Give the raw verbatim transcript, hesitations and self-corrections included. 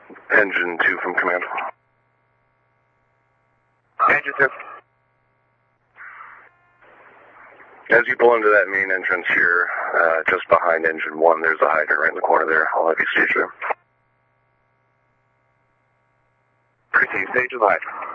Engine two from command. Engine two. As you pull into that main entrance here, uh, just behind engine one, there's a hydrant right in the corner there. I'll have you stage there. Proceed, stage of the hydrant.